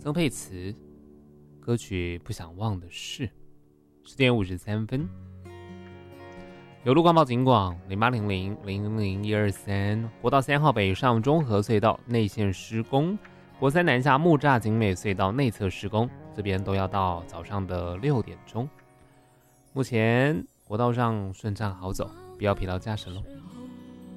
曾沛慈，歌曲《不想忘的事》。10点53分。有路关报警广0800000123，国道3号北上中和隧道内线施工，国三南下木栅景美隧道内侧施工，这边都要到早上的6点钟。目前国道上顺畅好走，不要疲劳驾驶喽。